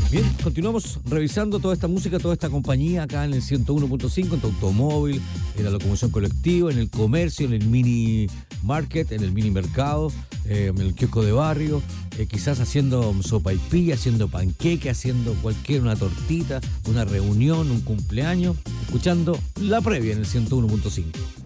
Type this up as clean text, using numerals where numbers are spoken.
Bien, continuamos revisando toda esta música, toda esta compañía acá en el 101.5, en tu automóvil, en la locomoción colectiva, en el comercio, en el mini market, en el mini mercado, en el kiosco de barrio, quizás haciendo sopaipilla, haciendo panqueque, haciendo una tortita, una reunión, un cumpleaños, escuchando la previa en el 101.5.